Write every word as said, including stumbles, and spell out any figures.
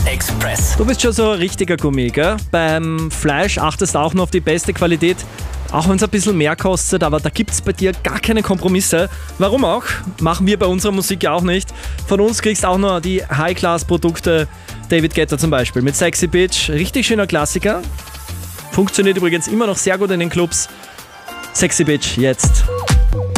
Express. Du bist schon so ein richtiger Gummi, gell? Beim Fleisch achtest du auch nur auf die beste Qualität, auch wenn es ein bisschen mehr kostet, aber da gibt es bei dir gar keine Kompromisse. Warum auch? Machen wir bei unserer Musik ja auch nicht. Von uns kriegst du auch nur die High-Class-Produkte. David Guetta zum Beispiel mit Sexy Bitch, richtig schöner Klassiker. Funktioniert übrigens immer noch sehr gut in den Clubs. Sexy Bitch jetzt.